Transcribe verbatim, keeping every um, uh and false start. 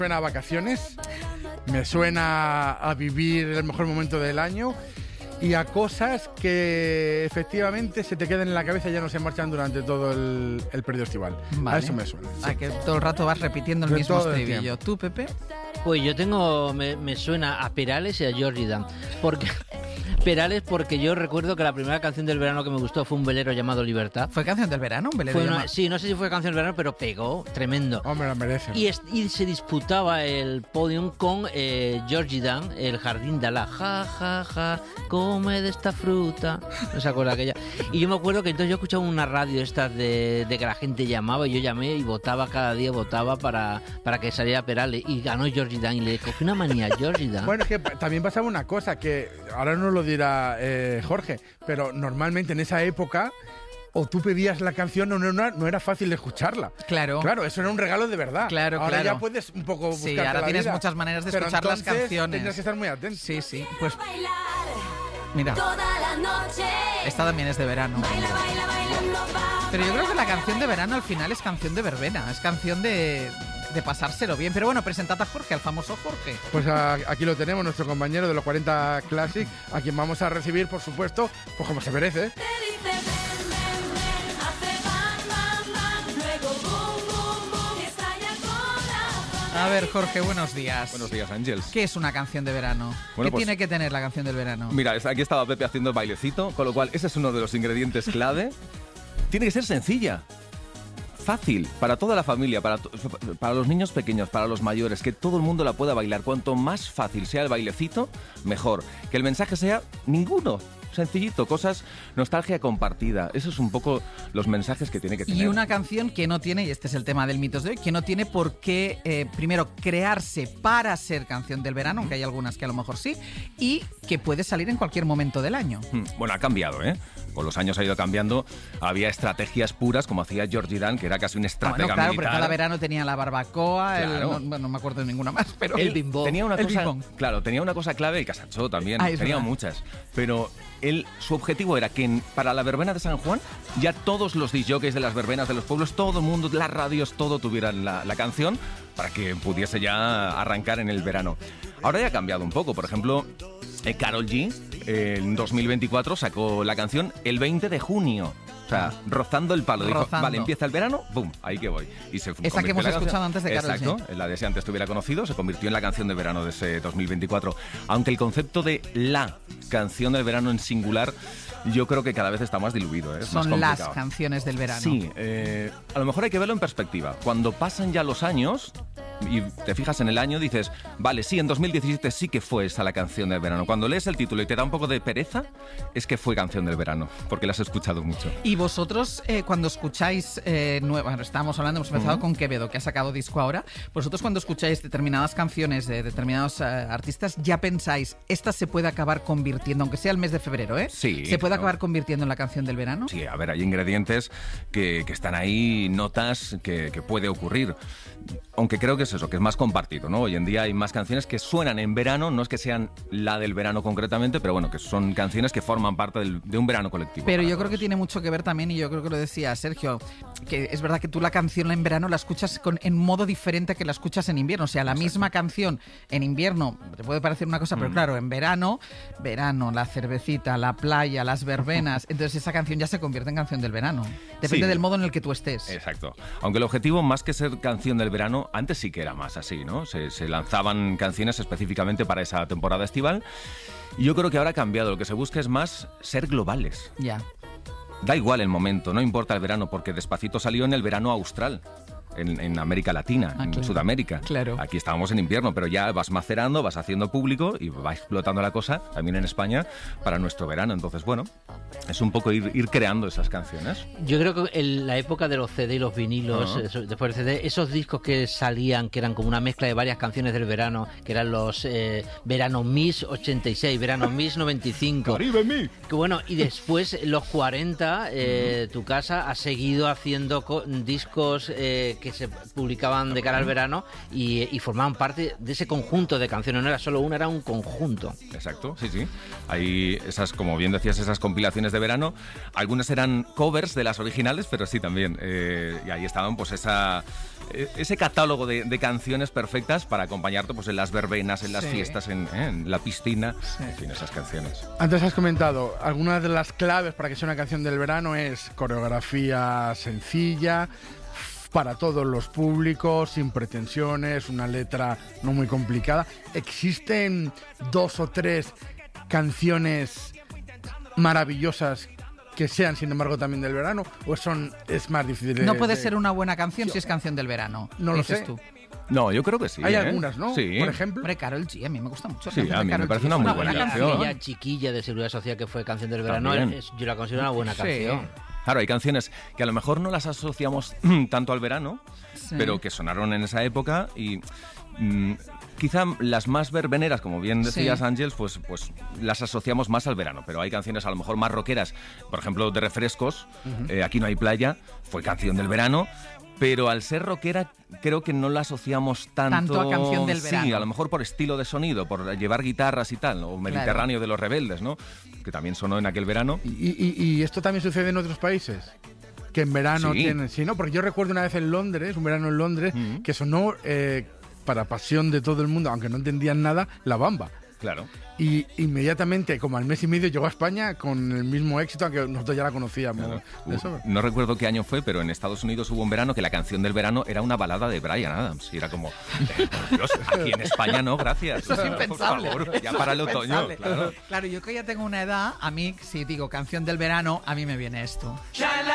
suena a vacaciones, me suena a vivir el mejor momento del año y a cosas que efectivamente se te quedan en la cabeza y ya no se marchan durante todo el, el periodo estival. Vale. A eso me suena. A que todo el rato vas repitiendo el De mismo todo el estribillo. tiempo. ¿Tú, Pepe? Pues yo tengo, me, me suena a Perales y a Georgie Dan, porque Perales porque yo recuerdo que la primera canción del verano que me gustó fue un velero llamado Libertad. ¿Fue canción del verano? ¿Un velero Fue una- llama- sí, no sé si fue canción del verano, pero pegó, tremendo. Hombre, la merecen. Y, es- y se disputaba el podium con eh, Georgie Dan, el jardín de Alá. Ja, ja, ja, come de esta fruta. No se acuerda aquella. Y yo me acuerdo que entonces yo escuchaba una radio estas de, de que la gente llamaba y yo llamé y votaba cada día, votaba para, para que saliera Perales. Y ganó Georgie Dan y le cogí una manía a Georgie Dan. Bueno, es que pa- también pasaba una cosa que ahora no lo dirá eh, Jorge, pero normalmente en esa época o tú pedías la canción o no, era- no era fácil de escucharla. Claro. Claro, eso era un regalo de verdad. Claro, ahora claro. ya puedes un poco buscar. Sí, ahora tienes muchas maneras de escuchar las canciones. Tienes que estar muy atento. Sí, sí. Pues Bailar mira, toda la noche. esta también es de verano. Baila, baila, bailando va. Pero yo creo que la canción de verano al final es canción de verbena, es canción de, de pasárselo bien. Pero bueno, presentad a Jorge, al famoso Jorge. Pues a- aquí lo tenemos, nuestro compañero de los cuarenta Classic, a quien vamos a recibir, por supuesto, pues como se merece. Te dice ven, ven, ven, hace bam, bam, bam, luego boom, boom, boom, y estalla con la fama. A ver, Jorge, buenos días. Buenos días, Ángels. ¿Qué es una canción de verano? Bueno, ¿Qué pues- tiene que tener la canción del verano? Mira, es- aquí estaba Pepe haciendo el bailecito, con lo cual ese es uno de los ingredientes clave. Tiene que ser sencilla, fácil, para toda la familia, para, to- para los niños pequeños, para los mayores, que todo el mundo la pueda bailar. Cuanto más fácil sea el bailecito, mejor. Que el mensaje sea ninguno. Sencillito, cosas, nostalgia compartida. Esos son un poco los mensajes que tiene que tener. Y una canción que no tiene, y este es el tema del mitos de hoy, que no tiene por qué, eh, primero, crearse para ser canción del verano, aunque hay algunas que a lo mejor sí, y que puede salir en cualquier momento del año. Hmm, Bueno, ha cambiado, ¿eh? Con los años ha ido cambiando. Había estrategias puras, como hacía Georgie Dan, que era casi un Ah, estratega bueno, claro, porque militar. cada verano tenía la barbacoa, el- Claro. no, bueno, no me acuerdo de ninguna más, pero... El bimbo. Tenía una El cosa, bimbo. claro, tenía una cosa clave, el casachó también, Ah, es tenía verdad. muchas, pero él, su objetivo era que en- para la verbena de San Juan ya todos los disjockeys de las verbenas de los pueblos, todo el mundo, las radios, todo tuvieran la, la canción para que pudiese ya arrancar en el verano. Ahora ya ha cambiado un poco, por ejemplo, eh, Karol G eh, en dos mil veinticuatro sacó la canción el veinte de junio. O sea, rozando el palo. Dijo, Rozando. vale, empieza el verano, ¡bum! Ahí que voy. Y se Esa que convirtió hemos en la canción. escuchado antes de Karol G. Exacto, la de Si antes te hubiera conocido, se convirtió en la canción de verano de ese dos mil veinticuatro. Aunque el concepto de la canción del verano en singular, yo creo que cada vez está más diluido, ¿eh? Es más Son las complicado. canciones del verano. Sí, eh, a lo mejor hay que verlo en perspectiva. Cuando pasan ya los años y te fijas en el año, dices, vale, sí, en dos mil diecisiete sí que fue esa la canción del verano. Cuando lees el título y te da un poco de pereza, es que fue canción del verano, porque la has escuchado mucho. Y vosotros, eh, cuando escucháis eh, nueva, bueno, estábamos hablando, hemos empezado Ujú. con Quevedo, que ha sacado disco ahora. Vosotros, cuando escucháis determinadas canciones de determinados eh, artistas, ya pensáis, esta se puede acabar convirtiendo, aunque sea el mes de febrero, ¿eh? Sí, ¿Se puede claro. acabar convirtiendo en la canción del verano? Sí, a ver, hay ingredientes que, que están ahí, notas que, que puede ocurrir. Aunque creo que es eso, que es más compartido, ¿no? Hoy en día hay más canciones que suenan en verano, no es que sean la del verano concretamente, pero bueno, que son canciones que forman parte del- de un verano colectivo. Pero para yo creo que todos. tiene mucho que ver también, y yo creo que lo decía Sergio, que es verdad que tú la canción en verano la escuchas con, en modo diferente que la escuchas en invierno. O sea, la misma canción en invierno te puede parecer una cosa, pero Mm. claro, en verano, verano, la cervecita, la playa, las verbenas, entonces esa canción ya se convierte en canción del verano. Depende Sí. del modo en el que tú estés. Exacto. Aunque el objetivo, más que ser canción del verano, antes sí que era más así, ¿no? Se, se lanzaban canciones específicamente para esa temporada estival. Y yo creo que ahora ha cambiado. Lo que se busca es más ser globales. Ya. Da igual el momento, no importa el verano, porque Despacito salió en el verano austral. En, en América Latina, Ah, en claro. Sudamérica. Claro. Aquí estábamos en invierno, pero ya vas macerando, vas haciendo público y va explotando la cosa también en España para nuestro verano. Entonces, bueno, es un poco ir, ir creando esas canciones. Yo creo que en la época de los C D y los vinilos, Ajá. eso- después del C D, esos discos que salían, que eran como una mezcla de varias canciones del verano, que eran los eh, Verano Miss ochenta y seis, Verano Miss noventa y cinco. ¡Caribe mí! Que bueno, y después los cuarenta, eh, tu casa ha seguido haciendo co- discos eh, que se publicaban de cara al verano y, y formaban parte de ese conjunto de canciones. No era solo una, era un conjunto. Exacto, sí, sí. Hay esas, como bien decías, esas compilaciones de verano. Algunas eran covers de las originales, pero sí también. Eh, y ahí estaban, pues, esa, ese catálogo de, de canciones perfectas para acompañarte, pues, en las verbenas, en las Sí. fiestas, en, eh, en la piscina. Sí. En fin, esas canciones. Antes has comentado, algunas de las claves para que sea una canción del verano es coreografía sencilla, para todos los públicos, sin pretensiones, una letra no muy complicada. ¿Existen dos o tres canciones maravillosas que sean, sin embargo, también del verano? ¿O son, es más difícil de, No puede de- ser una buena canción si es canción del verano. No lo dices sé. tú. No, yo creo que sí. Hay ¿eh? algunas, ¿no? Sí. Por ejemplo. Hombre, Karol G, a mí me gusta mucho. la Sí, canción a de mí me Karol G. parece Es una muy una buena buena canción. canción. Aquella chiquilla de Seguridad Social que fue canción del verano, También. es- yo la considero una buena Sí. canción. Claro, hay canciones que a lo mejor no las asociamos tanto al verano, Sí. pero que sonaron en esa época y mm, quizá las más verbeneras, como bien decías, Sí. Ángels, pues, pues las asociamos más al verano, pero hay canciones a lo mejor más rockeras, por ejemplo, de Refrescos, eh, Aquí no hay playa, fue canción del verano, pero al ser rockera creo que no la asociamos tanto... Tanto a canción del Sí, verano. a lo mejor por estilo de sonido, por llevar guitarras y tal, o Mediterráneo de los Rebeldes, ¿no? Que también sonó en aquel verano. Y, y- y esto también sucede en otros países. Que en verano Sí. tienen. Sí, ¿no? Porque yo recuerdo una vez en Londres, un verano en Londres, Ujú. que sonó eh, para pasión de todo el mundo, aunque no entendían nada, La Bamba. Claro. Y inmediatamente, como al mes y medio, llegó a España con el mismo éxito, aunque nosotros ya la conocíamos. Claro. de eso. Uh, no recuerdo qué año fue, pero en Estados Unidos hubo un verano que la canción del verano era una balada de Bryan Adams. Y era como, eh, por Dios, aquí en España no, gracias. Eso es impensable. Por favor, ya Eso para es el otoño. impensable. Claro. Claro, yo que ya tengo una edad, a mí, si digo canción del verano, a mí me viene esto.